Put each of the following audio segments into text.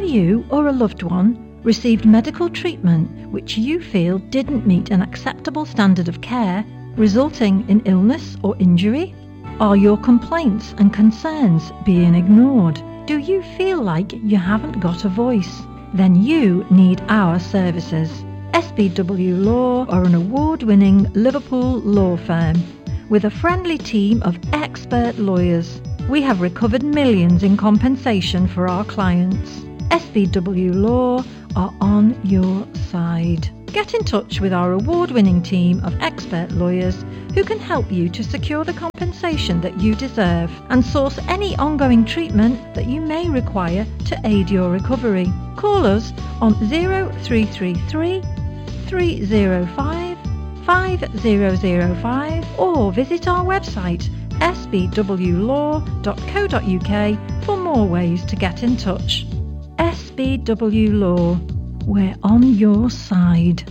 Have you or a loved one received medical treatment which you feel didn't meet an acceptable standard of care, resulting in illness or injury? Are your complaints and concerns being ignored? Do you feel like you haven't got a voice? Then you need our services. SBW Law are an award-winning Liverpool law firm with a friendly team of expert lawyers. We have recovered millions in compensation for our clients. SBW Law are on your side. Get in touch with our award-winning team of expert lawyers who can help you to secure the compensation that you deserve and source any ongoing treatment that you may require to aid your recovery. Call us on 0333 305 5005 or visit our website sbwlaw.co.uk for more ways to get in touch. SBW Law, we're on your side.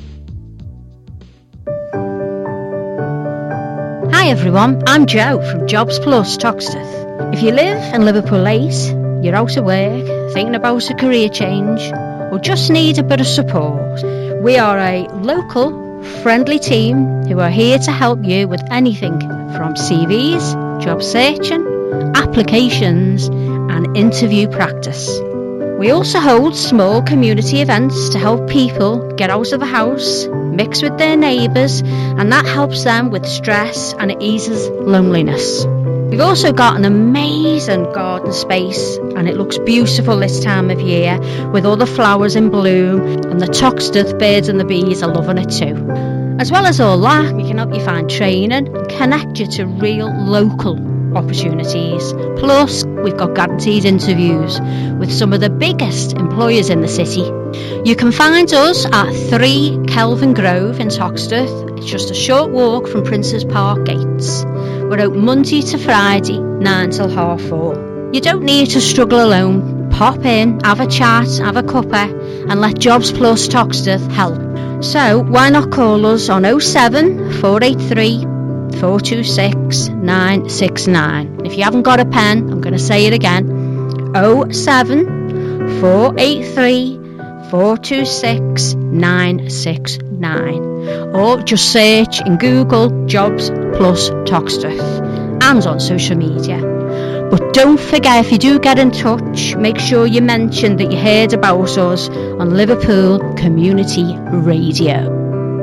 Hi everyone, I'm Jo from Jobs Plus Toxteth. If you live in Liverpool 8, you're out of work, thinking about a career change, or just need a bit of support, we are a local, friendly team who are here to help you with anything from CVs, job searching, applications and interview practice. We also hold small community events to help people get out of the house, mix with their neighbours, and that helps them with stress and it eases loneliness. We've also got an amazing garden space and it looks beautiful this time of year with all the flowers in bloom, and the Toxteth birds and the bees are loving it too. As well as all that, we can help you find training and connect you to real local opportunities. Plus, we've got guaranteed interviews with some of the biggest employers in the city. You can find us at 3 Kelvin Grove in Toxteth. It's just a short walk from Princes Park gates. We're open Monday to Friday, 9 till 4:30. You don't need to struggle alone. Pop in, have a chat, have a cuppa, and let Jobs Plus Toxteth help. So why not call us on 07 483 426 969. If you haven't got a pen, I'm going to say it again. 07 483 426 969. Or just search in Google Jobs Plus Toxteth and on social media. But don't forget, if you do get in touch, make sure you mention that you heard about us on Liverpool Community Radio.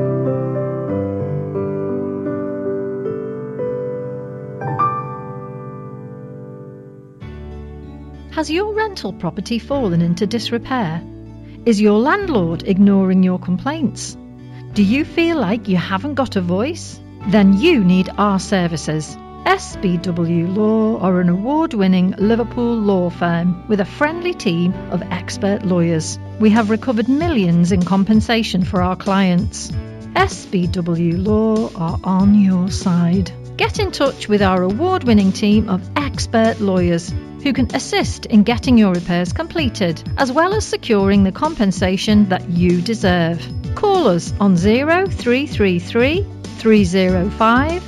Has your rental property fallen into disrepair? Is your landlord ignoring your complaints? Do you feel like you haven't got a voice? Then you need our services. SBW Law are an award-winning Liverpool law firm with a friendly team of expert lawyers. We have recovered millions in compensation for our clients. SBW Law are on your side. Get in touch with our award-winning team of expert lawyers who can assist in getting your repairs completed, as well as securing the compensation that you deserve. Call us on 0333 305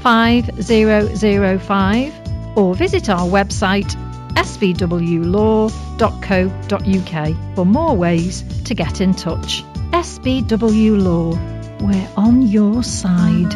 5005 or visit our website sbwlaw.co.uk for more ways to get in touch. SBW Law, we're on your side.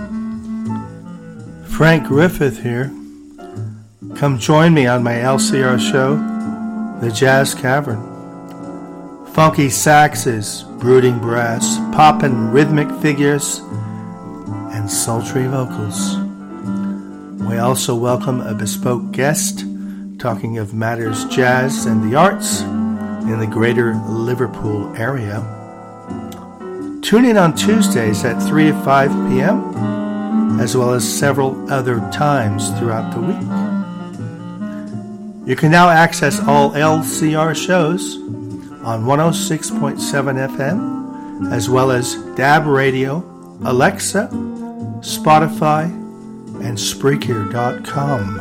Frank Griffith here. Come join me on my LCR show, The Jazz Cavern. Funky saxes, brooding brass, poppin' rhythmic figures, and sultry vocals. We also welcome a bespoke guest talking of matters jazz and the arts in the greater Liverpool area. Tune in on Tuesdays at 3 to 5 p.m., as well as several other times throughout the week. You can now access all LCR shows on 106.7 FM, as well as DAB Radio, Alexa, Spotify, and Spreaker.com.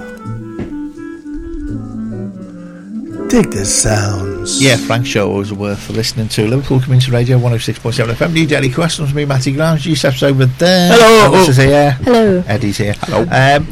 Dig the sounds. Yeah, Frank's show always worth listening to. Liverpool Community Radio 106.7 FM. New Daily Questions from me, Matty Grimes. Youssef's over there. Hello. Alice is here. Hello. Eddie's here. Hello. Right.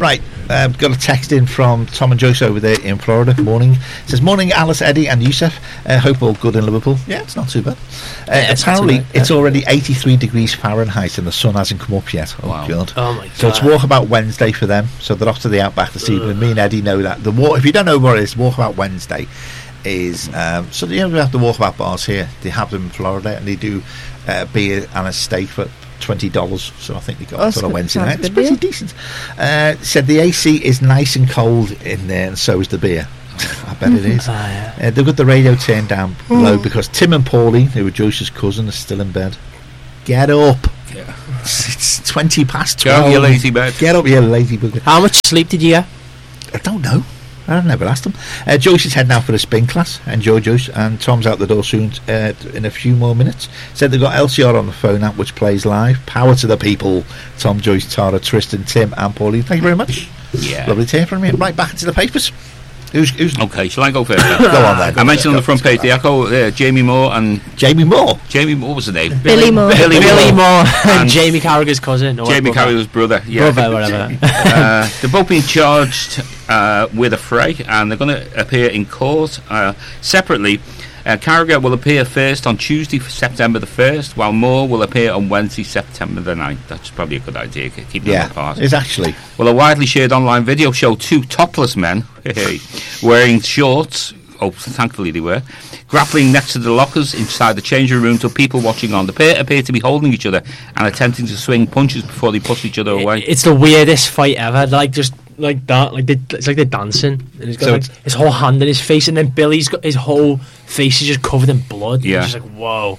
Got a text in from Tom and Joyce over there in Florida. Morning. It says, morning, Alice, Eddie and Yusuf. Hope all good in Liverpool. Yeah, it's not too bad. Apparently, it's already 83 degrees Fahrenheit and the sun hasn't come up yet. Oh, wow. God. Oh, my God. So it's Walkabout Wednesday for them. So they're off to the Outback this evening. Me and Eddie know that. If you don't know what it is, Walkabout Wednesday is... so we have the Walkabout bars here. They have them in Florida, and they do beer and a steak for $20, so I think they got it on a Wednesday night. It's pretty decent. Said the AC is nice and cold in there, and so is the beer. I bet it is. They've got the radio turned down low because Tim and Pauline, who were Joyce's cousin, are still in bed. Get up. Yeah. It's 20 past 12. Get up, you lazy bird. Get up, you lazy bugger. How much sleep did you get? I don't know. I've never asked them. Joyce is heading out for a spin class. Enjoy, Joyce. And Tom's out the door soon in a few more minutes. Said they've got LCR on the phone app, which plays live. Power to the people. Tom, Joyce, Tara, Tristan, Tim and Pauline. Thank you very much. Yeah. Lovely to hear from you. Right, back into the papers. Who's okay, shall I go first? Go on then. I mentioned on the front page the Echo, Jamie Moore and... Jamie Moore? Jamie Moore was the name? Billy Moore. Billy Moore. And Jamie Carragher's cousin. Jamie Carragher's brother. Yeah. Brother, whatever. They're both being charged with a fray, and they're going to appear in court separately. Carragher will appear first on Tuesday, September the 1st, while Moore will appear on Wednesday, September the 9th. That's probably a good idea, keep them apart. It's actually. Well, a widely shared online video showed two topless men wearing shorts, thankfully they were, grappling next to the lockers inside the changing room to people watching on. The pair appear to be holding each other and attempting to swing punches before they push each other away. It's the weirdest fight ever. Just like that, it's like they're dancing, and he's got his whole hand in his face, and then Billy's got his whole face is just covered in blood. Yeah, it's just like whoa.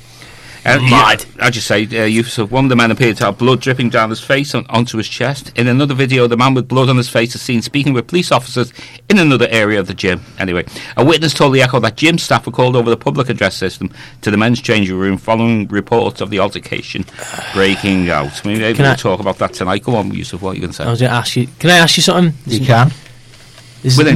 Mad. I just say, one of the men appeared to have blood dripping down his face onto his chest. In another video, the man with blood on his face is seen speaking with police officers in another area of the gym. Anyway, a witness told the Echo that gym staff were called over the public address system to the men's changing room following reports of the altercation breaking out. Maybe we'll talk about that tonight. Go on, Yusuf, what are you going to say? I was going to ask you. Can I ask you something? You can. Within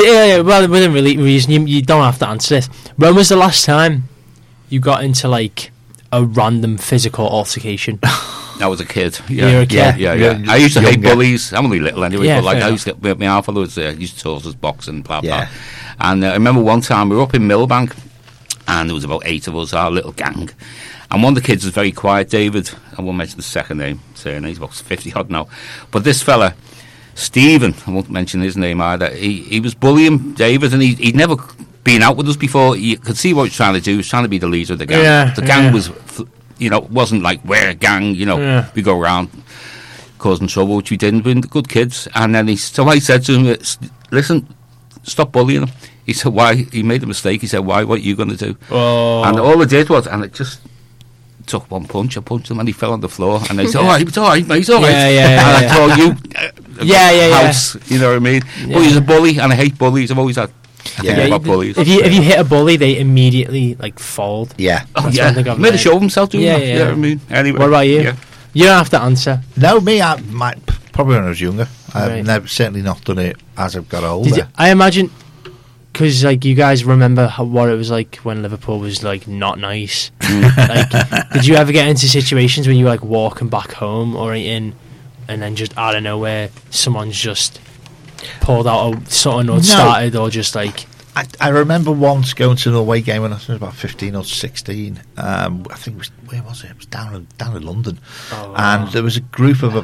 reason. You don't have to answer this. When was the last time you got into like a random physical altercation? I was a kid. Yeah. You were a kid? Yeah. I used to hate bullies. I'm only little anyway, yeah, but like I used to, my father was used to taught us boxing, blah blah. And I remember one time we were up in Millbank, and there was about 8 of us, our little gang. And one of the kids was very quiet, David. I won't mention the second name, he's about 50 odd now. But this fella, Stephen, I won't mention his name either. He was bullying David, and he'd never been out with us before. You could see what he was trying to do. He was trying to be the leader of the gang. The gang was, wasn't like we're a gang. We go around causing trouble, which we didn't. We're good kids. And then so I said to him, "Listen, stop bullying him." He said, "Why?" He made a mistake. He said, "Why? What are you going to do?" Oh. And all I did was, and it just took one punch. I punched him, and he fell on the floor. And they said, "All right, it's all right, mate, it's all right." And I told you, house. You know what I mean? But he's a bully, and I hate bullies. I've always had. About bullies. If you hit a bully, they immediately fold. Yeah. Made a show of himself doing that. You know what I mean? Anyway. What about you? Yeah. You don't have to answer. No, me, I might probably when I was younger. I've certainly not done it as I've got older. I imagine because you guys remember what it was like when Liverpool was not nice. Did you ever get into situations when you were walking back home or eating, and then just out of nowhere someone's just pulled out something or started or just I remember once going to an away game when I was about 15 or 16. I think it was, where was it? It was down in London. And there was a group of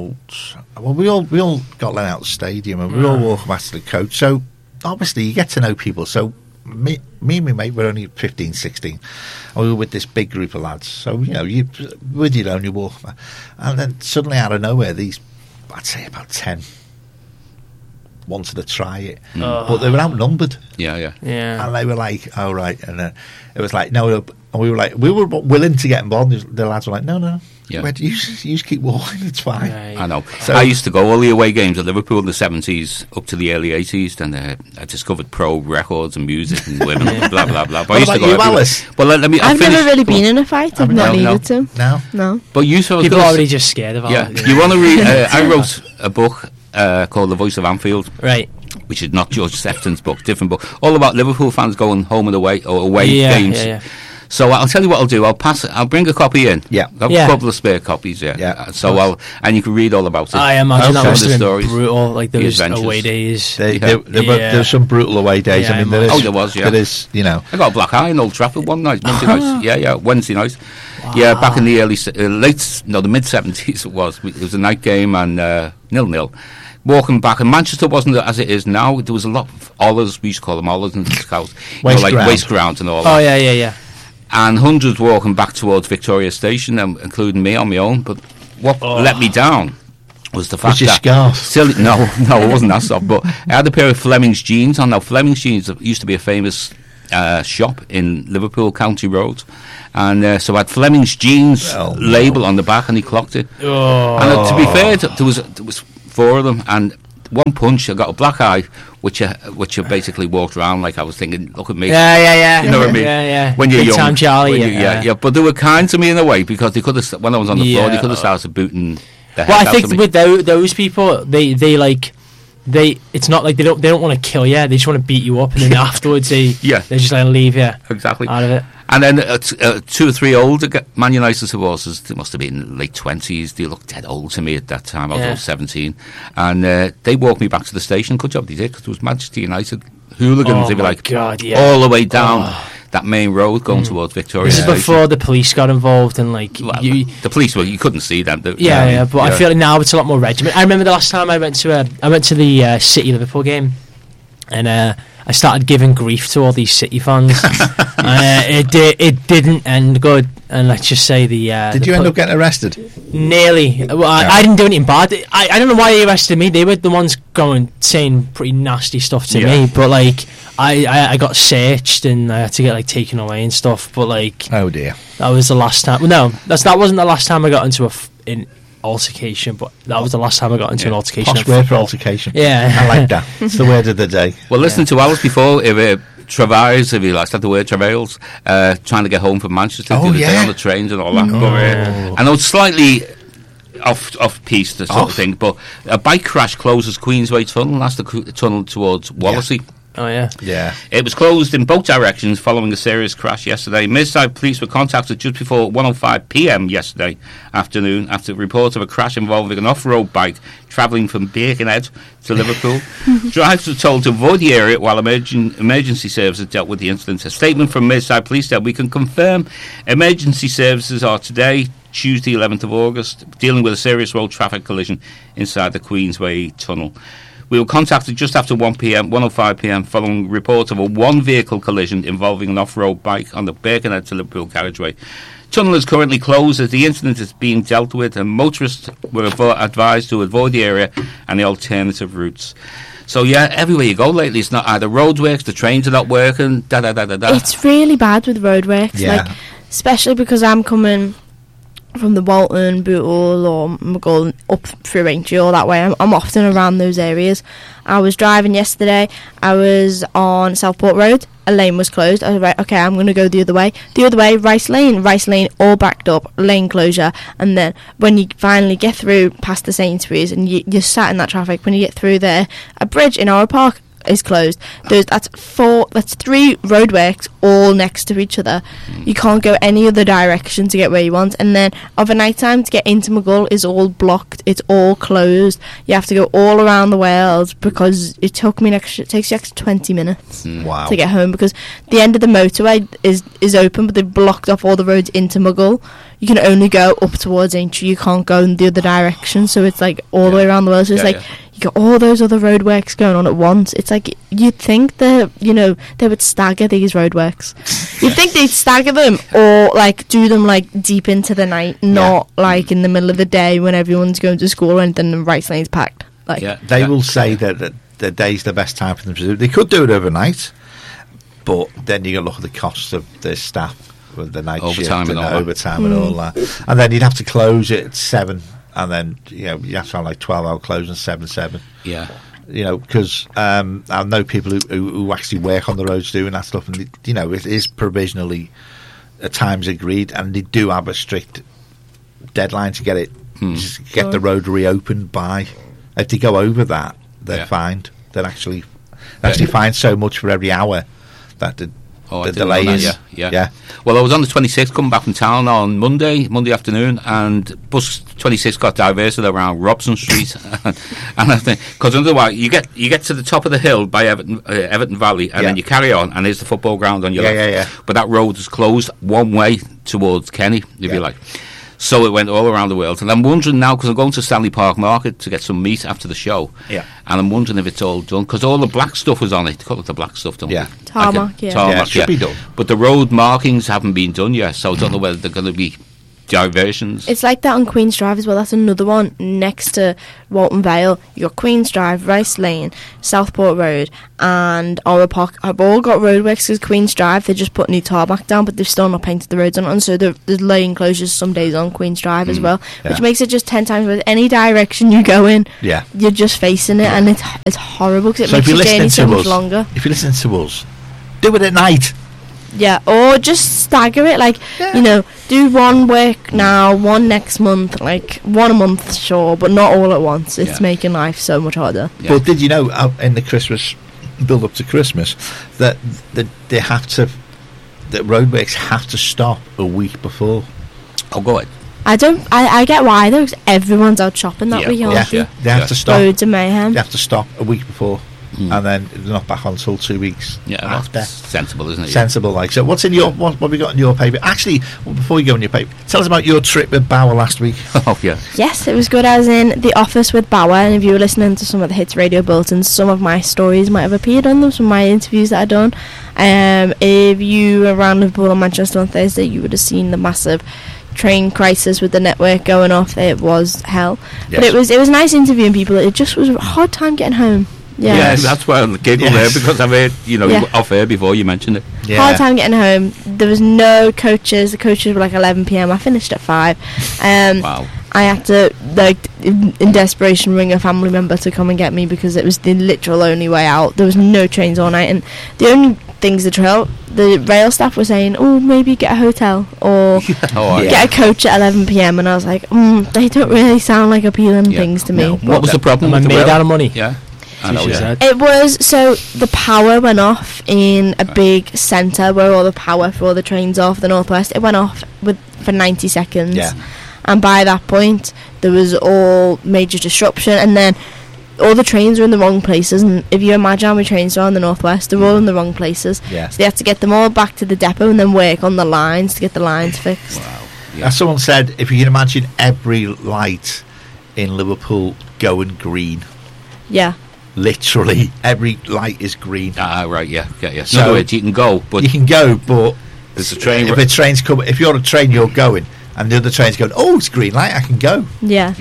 we all got let out of the stadium, and we all walked back to the coach. So obviously you get to know people. So me and my mate were only 15, 16, and we were with this big group of lads. So you with your own, you walk, and then suddenly out of nowhere, these, I'd say about 10 wanted to try it, but they were outnumbered. Yeah. And they were like, "Oh right," and it was like, "No," and we were willing to get involved. The lads were like, "No, you just keep walking. It's fine." Right. I know. So I used to go all the away games at Liverpool in the 70s up to the early 80s, and I discovered pro records and music and women, blah blah blah. But what about you, Alice? But I've never really been in a fight. I've not needed to. No. But you people are already just scared of it. Yeah. You want to read? I wrote a book called The Voice of Anfield, right? Which is not George Sefton's book, different book, all about Liverpool fans going home and away or away games. So I'll tell you what I'll do. I'll bring a copy in. Yeah. I've Yeah. a couple of spare copies. Yeah. Yeah. So and you can read all about it. I imagine that Okay. must have The been stories, brutal. Like the those adventures. away days. There's some brutal away days. Yeah, I mean, there is. Oh, there was, yeah. There is, I got a black eye in Old Trafford one night, Wednesday night. Yeah, Wednesday night. Yeah, back in the the mid-70s it was. It was a night game and 0-0. Walking back, and Manchester wasn't as it is now. There was a lot of Ollers, we used to call them Ollers and Scouts. Waste ground and all that. Oh, yeah. And hundreds walking back towards Victoria Station, including me on my own. But what let me down was the fact that... No, it wasn't that soft. But I had a pair of Fleming's jeans on. Now, Fleming's jeans used to be a famous shop in Liverpool, County Road. And so I had Fleming's jeans label on the back, and he clocked it. And to be fair, there was 4 of them, and one punch, I got a black eye, which I basically walked around like I was thinking, look at me. Yeah. You know what I mean? Yeah. When you're Big young. time Charlie. Yeah. But they were kind to me in a way, because they could have, when I was on the floor, they could have started booting the heck Well, I out think of me. with those people, they like... it's not like they don't want to kill you. They just want to beat you up, and then afterwards they just like leave you Exactly. out of it. And then 2 or 3 older Man United supporters, they must have been late 20s. They looked dead old to me at that time. I was only 17, and they walked me back to the station. Good job they did, because there was Manchester United hooligans. They were like God, all the way down that main road going towards Victoria This is Station. before the police got involved, and like the police you couldn't see them. But I feel like now it's a lot more regiment. I remember the last time I went to the City Liverpool game, and I started giving grief to all these City fans. It didn't end good, and let's just say Did you end up getting arrested? Nearly. Well, I didn't do anything bad. I don't know why they arrested me. They were the ones saying pretty nasty stuff to me, but like I got searched and I had to get like taken away and stuff. But like, oh dear, that was the last time. Well, no, that wasn't the last time I got into an altercation, but that was the last time I got into an altercation. Posh word for altercation. Yeah, I like that. It's the word of the day. Well, listening to Alice before, travails, if you like, said the word travails, trying to get home from Manchester the other day on the trains and all that. But, I know it's slightly off piece, the sort of thing, but a bike crash closes Queensway Tunnel. That's the tunnel towards Wallasey. Oh, yeah. Yeah. It was closed in both directions following a serious crash yesterday. Merseyside police were contacted just before 1:05 p.m. yesterday afternoon after a report of a crash involving an off-road bike travelling from Birkenhead to Liverpool. Drivers were told to avoid the area while emergency services dealt with the incident. A statement from Merseyside police said, "We can confirm emergency services are today, Tuesday 11th of August, dealing with a serious road traffic collision inside the Queensway Tunnel. We were contacted just after 1:05 p.m. following reports of a one-vehicle collision involving an off-road bike on the Birkenhead to Liverpool carriageway. Tunnel is currently closed as the incident is being dealt with, and motorists were advised to avoid the area and the alternative routes." So yeah, everywhere you go lately, it's not either roadworks, the trains are not working, It's really bad with roadworks, like especially because I'm coming from the Walton, Bootle or Maghull up through Aintree all that way. I'm often around those areas. I was driving yesterday, I was on Southport Road, a lane was closed. I was right, okay, I'm going to go the other way, Rice Lane all backed up, lane closure. And then when you finally get through past the Sainsbury's and you're sat in that traffic, when you get through there, a bridge in our park is closed. That's 3 roadworks all next to each other. You can't go any other direction to get where you want, and then of a night time to get into Maghull is all blocked, it's all closed. You have to go all around the Wales because it takes you extra 20 minutes to get home, because the end of the motorway is open, but they've blocked off all the roads into Maghull. You can only go up towards Aintree, you can't go in the other direction, so it's like all the way around the world. So it's you got all those other roadworks going on at once. It's like you'd think that they would stagger these roadworks. You'd think they'd stagger them or like do them like deep into the night, not like in the middle of the day when everyone's going to school and then the Rice Lane's packed. Like they will say that the day's the best time for them to do it. They could do it overnight, but then you got to look at the costs of the staff with the night overtime shift and all overtime and all that, and then you'd have to close it at 7. And then you have to have like 12-hour close and 7. Yeah, because I know people who actually work on the roads doing that stuff, and it is provisionally at times agreed, and they do have a strict deadline to get it, get the road reopened by. If they go over that, they're fined. They're actually fined so much for every hour that Oh, the delay is. Yeah. Well, I was on the 26th coming back from town on Monday afternoon, and bus 26 got diverted around Robson Street, and I think because otherwise you get to the top of the hill by Everton Valley, and then you carry on, and there's the football ground on your left. Yeah. But that road is closed one way towards Kenny, if you like. So it went all around the world, and I'm wondering now because I'm going to Stanley Park Market to get some meat after the show. Yeah. And I'm wondering if it's all done because all the black stuff was on it. They call it the black stuff, don't Yeah. they? Tarmac, Tarmac, should be done. But the road markings haven't been done yet, so I don't know whether they're going to be diversions. It's like that on Queen's Drive as well. That's another one next to Walton Vale. You got Queen's Drive, Rice Lane, Southport Road, and Orra Park. I've all got roadworks because Queen's Drive, they just put new tarmac down, but they've still not painted the roads on it. And so there's lane closures some days on Queen's Drive as well, which makes it just 10 times worse. Any direction you go in, you're just facing it, and it's horrible because it makes your journey so much longer. If you listen to us, do it at night. Yeah, or just stagger it, like, do one week now, one next month, like, one a month, sure, but not all at once. It's making life so much harder. Yeah. But did you know, in the Christmas, build up to Christmas, that they have to, that roadworks have to stop a week before? Oh, go ahead. I get why, though, because everyone's out shopping that week, aren't they? They have to stop. Roads of mayhem. They have to stop a week before. And then they're not back on until 2 weeks after. That's sensible, isn't it? Sensible, like. So what's in your what have we got in your paper? Actually, before you go in your paper, tell us about your trip with Bauer last week. Oh, yeah. Yes, it was good. I was in the office with Bauer, and if you were listening to some of the Hits Radio bulletins, some of my stories might have appeared on them, some of my interviews that I'd done. If you were around Liverpool or Manchester on Thursday, you would have seen the massive train crisis with the network going off. It was hell. Yes. But it was nice interviewing people. It just was a hard time getting home. Yeah, that's why I giggled there, because I've heard, off air before you mentioned it. Yeah. Hard time getting home. There was no coaches. The coaches were like 11 p.m. I finished at 5. Wow. I had to, in desperation, ring a family member to come and get me because it was the literal only way out. There was no trains all night, and the only things the rail staff were saying, maybe get a hotel or get a coach at 11 p.m. and I was like, they don't really sound like appealing things to me. What was the problem? Am I made out of money? Yeah. It was, so the power went off in a big centre where all the power for all the trains off the Northwest. It went off for 90 seconds. Yeah. And by that point, there was all major disruption, and then all the trains were in the wrong places. And if you imagine how many trains are on the Northwest, they're all in the wrong places. Yeah. So they had to get them all back to the depot and then work on the lines to get the lines fixed. Wow. Yeah. As someone said, if you can imagine every light in Liverpool going green. Yeah. Literally, every light is green. Right, yeah. So in other words, you can go, but there's a train. If a train's coming, if you're a train, you're going, and the other train's going, it's green light, I can go. Yeah.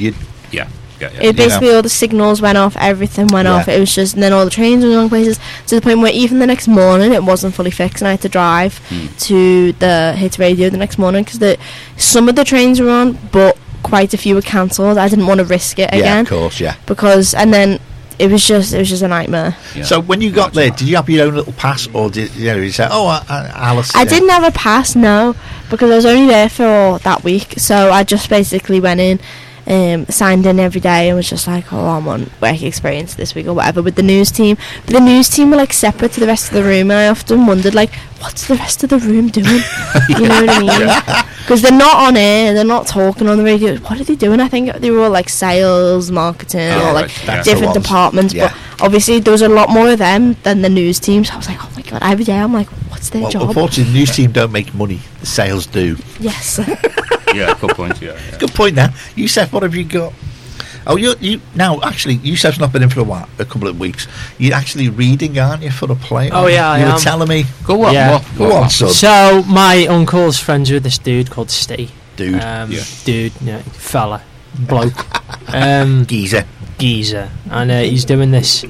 It basically all the signals went off, everything went off. It was just, and then all the trains were in the wrong places to the point where even the next morning it wasn't fully fixed, and I had to drive to the Hits Radio the next morning because some of the trains were on, but quite a few were cancelled. I didn't want to risk it again. Yeah, of course, yeah. Because, and then it was just a nightmare. Yeah. So when you got there, did you have your own little pass, or did you say, Alice? I didn't have a pass, no, because I was only there for that week. So I just basically went in, signed in every day, and was just like, I'm on work experience this week or whatever with the news team. But the news team were like separate to the rest of the room, and I often wondered, like, what's the rest of the room doing? You know what I mean? Because they're not on air, they're not talking on the radio. What are they doing? I think they were all like sales, marketing, or like different departments. Yeah. But obviously there was a lot more of them than the news team. So I was like, oh my god, every day I'm like, what's their job? Unfortunately, the news team don't make money. The sales do. Yes. Yeah, good point. Yeah. Good point. Now, Yusuf, what have you got? Oh, you now actually, Yusuf's not been in for a couple of weeks. You're actually reading, aren't you, for a play? Oh yeah, you were telling me. Go on, yeah. Go on, son. So my uncle's friends with this dude called Steve. Dude, fella, bloke, geezer, and he's doing this.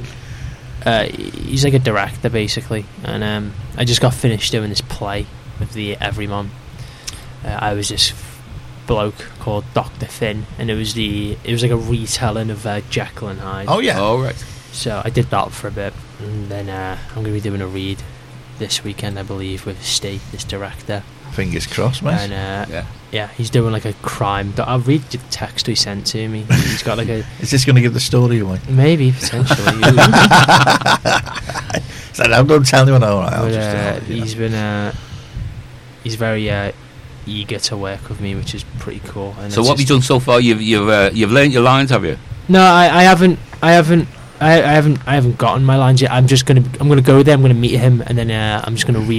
He's like a director basically, and I just got finished doing this play with the Everyman. I was this bloke called Dr. Finn, and it was like a retelling of Jekyll and Hyde. Oh yeah. Oh right. So I did that for a bit, and then I'm going to be doing a read this weekend, I believe, with Steve, this director. Fingers crossed, mate. And yeah, he's doing like a crime. I'll read the text he sent to me. He's got like a. Is this going to give the story away? Maybe potentially. So I'm going to tell you, all right. But, he's very eager to work with me, which is pretty cool. And So what have you done so far? You've learned your lines, have you? No, I haven't gotten my lines yet. I'm gonna go there. I'm gonna meet him, and then I'm just gonna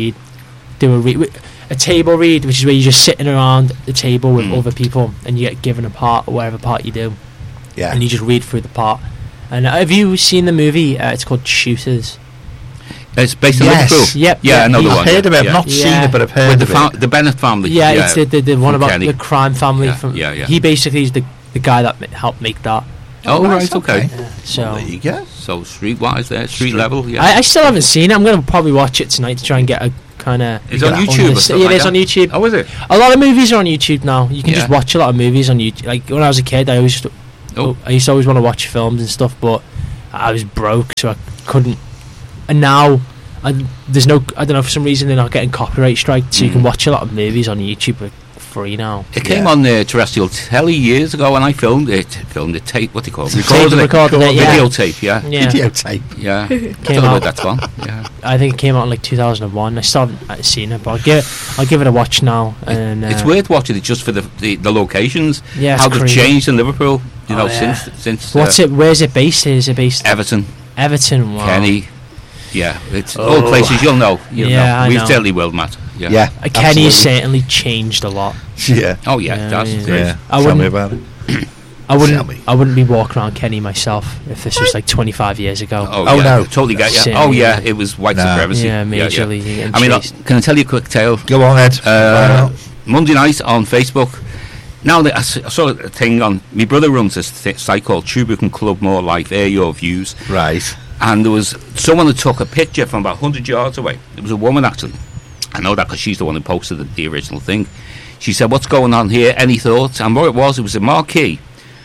do a table read, which is where you're just sitting around the table with other people, and you get given a part, whatever part you do, and you just read through the part. And have you seen the movie? It's called Shooters. It's based in Liverpool. Yep. Yeah, I know the one. I've heard of it. I've not seen it, but I've heard of it. The Bennett family. Yeah, it's the one about Kenny. the crime family. Yeah. He basically is the guy that helped make that. Oh, right, okay. So Well, there you go. So streetwise there, street level, yeah. I still haven't seen it. I'm going to probably watch it tonight to try and get a kind of... It's on YouTube or stuff It like is that? on YouTube. Oh, is it? A lot of movies are on YouTube now. You can Yeah. just watch a lot of movies on YouTube. Like, when I was a kid, I used to always want to watch films and stuff, but I was broke, so I couldn't. And now, there's no... I don't know, for some reason they're not getting copyright strike, so you can watch a lot of movies on YouTube for free now. It came on terrestrial telly years ago, and I filmed it tape, what do you call it? Recorded it, yeah. Videotape, yeah. Yeah. Videotape. Yeah. I Came don't know out. what that's one. Yeah. I think it came out in like 2001. I still haven't seen it, but I'll give it a watch now. And It's worth watching it just for the locations. Yeah, it's how they've crazy. changed in Liverpool, you know, yeah. since What's it? Where's it based? Is it based? Everton, Everton. Wow. Kenny. Yeah, it's all places you'll know. Yeah, I We know. certainly will, Matt. Yeah. Yeah. Kenny's certainly changed a lot. Yeah. Oh yeah, that's yeah. great. Yeah. I Tell me wouldn't- about it. I Tell me. wouldn't be walking around Kenny myself if this was like 25 years ago. Oh, Oh, yeah, no. totally get you. Same, Oh yeah, yeah. it was white No. supremacy. Yeah, majorly. and I mean, chased. can I tell you a quick tale? Go on, Ed. Monday night on Facebook. Now I saw a thing on. My brother runs this site called Trubucan Club More Life. Air your views. Right. And there was someone that took a picture from about 100 yards away. It was a woman actually. I know that because she's the one who posted the original thing. She said, "What's going on here? Any thoughts?" And what it was a marquee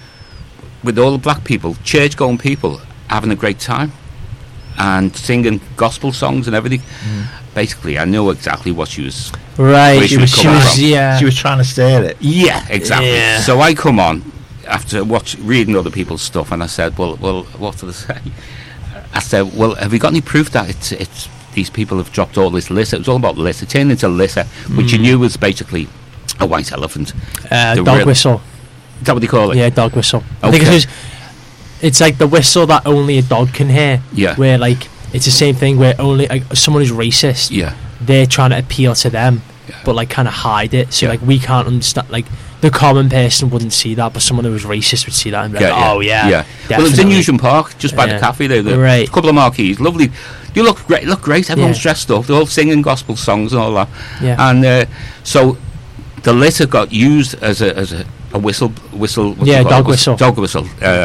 with all the black people, church-going people, having a great time and singing gospel songs and everything. Basically, I knew exactly what she was. Right. where she was She coming was, from. yeah. She was trying to steer it. Yeah, exactly. Yeah. So I come on after reading other people's stuff, and I said, "Well, what did I say?" I said, "Well, have you got any proof that it's these people have dropped all this litter?" It was all about litter. It turned into litter, which you knew was basically a white elephant. The dog real- whistle. Is that what they call it? Yeah, dog whistle. I think Okay. it's like the whistle that only a dog can hear. Yeah. Where like it's the same thing where only like, someone who's racist. Yeah. They're trying to appeal to them, Yeah. but like kind of hide it. So Yeah. like we can't understand. Like the common person wouldn't see that, but someone who was racist would see that and be like, "Oh yeah, Well, it was in definitely." Newsham Park, just by the Yeah. cafe there. Right. A couple of marquees, lovely. You look great. Look great. Everyone's Yeah. dressed up. They're all singing gospel songs and all that. Yeah. And so the litter got used as a whistle. What do you Yeah, call dog it? whistle. Dog whistle.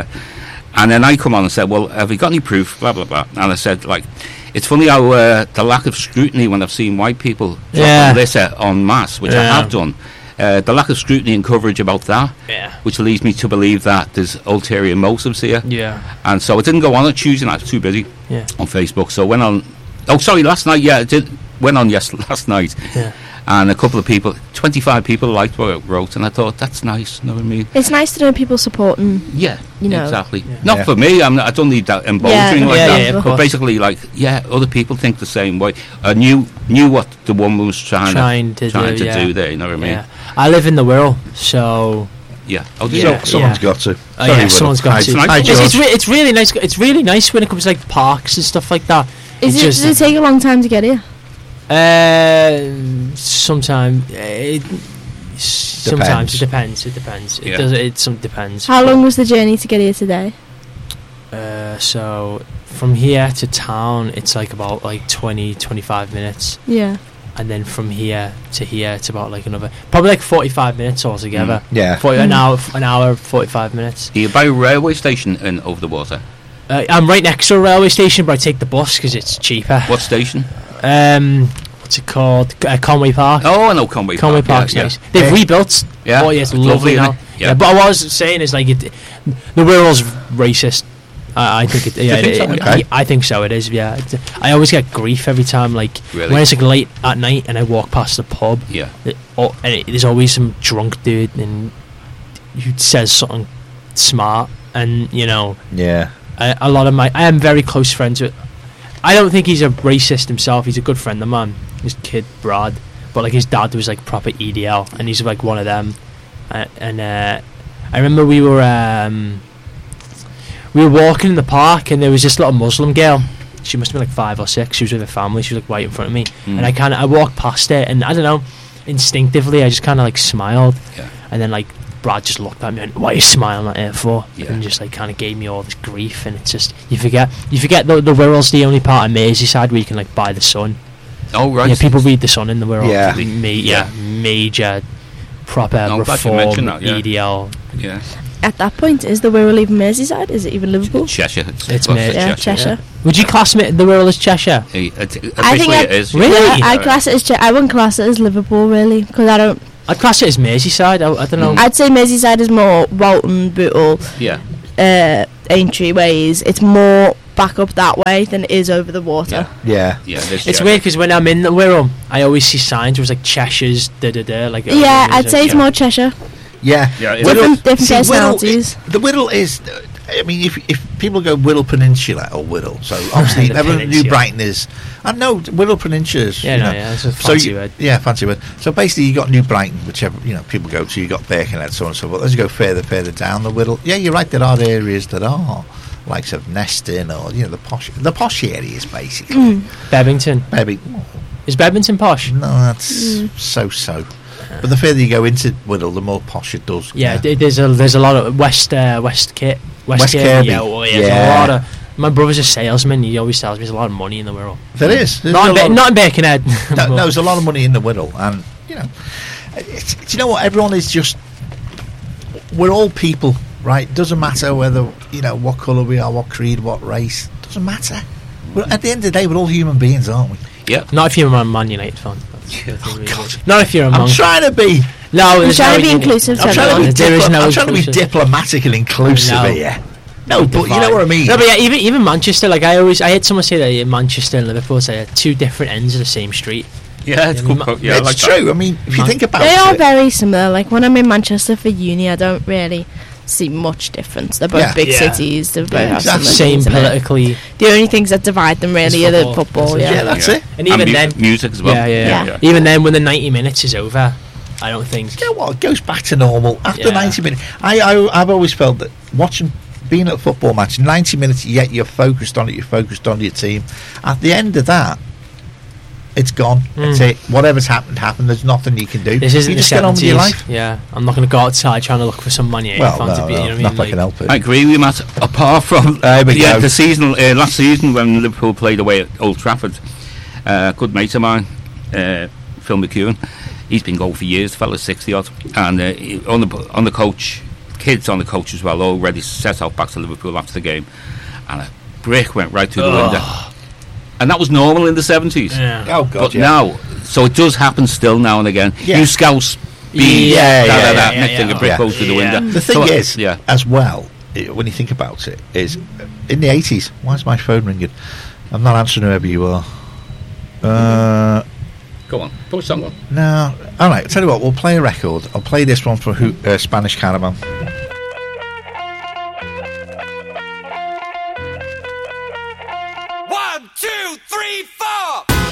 And then I come on and said, "Well, have you got any proof?" Blah blah blah. And I said, like, it's funny how the lack of scrutiny when I've seen white people Yeah. drop litter en masse, which I Yeah. have done. The lack of scrutiny and coverage about that, Yeah. which leads me to believe that there's ulterior motives here. Yeah. And so I didn't go on Tuesday night. I was too busy Yeah. on Facebook. So I went on. Oh, sorry, last night. Yeah, I did. Went on last night. Yeah. And a couple of people, 25 people liked what I wrote, and I thought that's nice. You know what I mean? It's nice to know people supporting. Yeah, You know. exactly. Yeah. Not Yeah. for me. I don't need that emboldening like yeah, that. yeah, of But course. basically, like, yeah, other people think the same way. I knew what the woman was trying to yeah. do there. You know what I mean? Yeah. I live in the Wirral, so Yeah. Oh, do Yeah. you? So, someone's got to. oh, Sorry, yeah, Will. someone's got Hi, to. tonight, It's really nice. It's really nice when it comes to like parks and stuff like that. Is It's it? Does it take a long time to get here? Sometimes sometimes it depends. It depends. Yeah. It does. It some depends. How long was the journey to get here today? So from here to town, it's like about like 20-25 minutes, Yeah. and then from here to here, it's about like another probably like 45 minutes altogether. Yeah. An hour, 45 minutes. Are you by a railway station in over the water? I'm right next to a railway station, but I take the bus because it's cheaper. What station? What's it called? Conway Park. Oh, I know Conway Conway Park. Park's yeah, nice. They've rebuilt. Yeah. Oh, yeah, it's It's lovely lovely, now. isn't it? Yeah. Yeah. But what I was saying is like the Wirral's racist. I think it. Yeah, think so? Okay. I think so. It is. Yeah. I always get grief every time. Like Really? when it's like late at night and I walk past the pub. Yeah. There's always some drunk dude and who says something smart, and you know. Yeah. I am very close friends with I don't think he's a racist himself. He's a good friend of mine. His kid Brad, but like his dad was like proper EDL, and he's like one of them. And I remember we were walking in the park, and there was this little Muslim girl. She must have been like 5 or 6. She was with her family. She was like right in front of me, and I walked past her, and I don't know, instinctively I just kind of like smiled, and then like Brad just looked at me and, "What are you smiling at her for?" And just like kind of gave me all this grief, and it's just you forget the Wirral's the only part of Merseyside where you can like buy the Sun. Oh right. Yeah, people read the Sun in the Wirral. Yeah. Major proper reform EDL. Yeah. At that point, is the Wirral even Merseyside? Is it even Liverpool? Cheshire. It's Cheshire. Would you class the Wirral as Cheshire? Officially it is. Really? I class it as I wouldn't class it as Liverpool, really, because I don't. I'd class it as Merseyside. I don't know. I'd say Merseyside is more Walton, Bootle, Aintree ways. It's more back up that way than it is over the water. Yeah. It's weird because when I'm in the Wirral, I always see signs where it's like Cheshire's like. Yeah, I'd say it's more Cheshire. Yeah. Different personalities. The Wirral is. I mean, if people go Wirral Peninsula or Wirral, so obviously everyone knew Brighton is. I know Wirral Peninsula is. It's a fancy word. Yeah, fancy word. So basically, you got New Brighton, whichever people go to. You got Birkenhead, so on and so forth. As you go further down the Wirral, yeah, you're right. There are areas that are like sort of Neston or the posh areas basically. Bebington. Is Bebington posh? No, that's so. But the further you go into Wirral, the more posh it does. Yeah, there's a lot of West Kirby. There's a lot of. My brother's a salesman. He always tells me there's a lot of money in the Wirral. There is. Not in Birkenhead. No, there's a lot of money in the Wirral, and you know what? Everyone is just. We're all people, right? Doesn't matter whether what colour we are, what creed, what race. Doesn't matter. At the end of the day, we're all human beings, aren't we? Yeah. Not if you're a Man United fan. Oh God! Not if you're a I'm trying to be. No, I'm trying to be inclusive. I'm trying to be diplomatic and inclusive here. No, but you know what I mean. No, but yeah, even Manchester. Like I heard someone say that in Manchester and Liverpool say two different ends of the same street. Yeah, it's good. Yeah, it's true. I mean, if you think about it, they are very similar. Like when I'm in Manchester for uni, I don't really see much difference. They're both big cities. They both have same politically. The only things that divide them really are the football. Yeah, that's it. And even then, music as well. Yeah. Even then, when the 90 minutes is over, I don't think. You know what? It goes back to normal after 90 minutes. I've always felt that being at a football match, 90 minutes, yet you're focused on it. You're focused on your team. At the end of that, it's gone. That's it. Whatever's happened. There's nothing you can do. This isn't you the just 70s. get on with your life. Yeah, I'm not going to go outside trying to look for some Man United fan to be. You know what I mean? Help it. I agree with you, Matt. Apart from the season, last season when Liverpool played away at Old Trafford, a good mate of mine, Phil McEwen, he's been going for years. The fella's 60 odd, and on the coach, kids on the coach as well, already set out back to Liverpool after the game, and a brick went right through the window. And that was normal in the 70s. Yeah. Oh, God, but now, so it does happen still now and again. Yeah. You scouts next thing a brick goes through the window. The thing is, as well, when you think about it, is in the 80s, why is my phone ringing? I'm not answering whoever you are. Go on, put a song on. No. All right, I'll tell you what, we'll play a record. I'll play this one for Spanish Caravan.